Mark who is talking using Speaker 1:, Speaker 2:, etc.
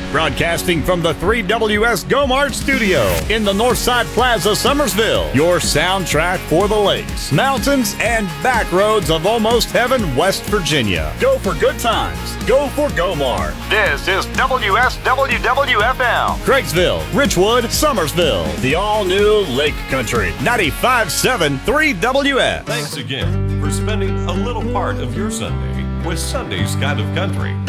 Speaker 1: Broadcasting from the 3WS GoMart studio in the Northside Plaza, Summersville. Your soundtrack for the lakes, mountains, and back roads of almost heaven, West Virginia. Go for good times. Go for GoMart. This is WSWWFM. Craigsville, Richwood, Summersville. The all-new Lake Country. 95.7 3WS.
Speaker 2: Thanks again for spending a little part of your Sunday with Sunday's Kind of Country.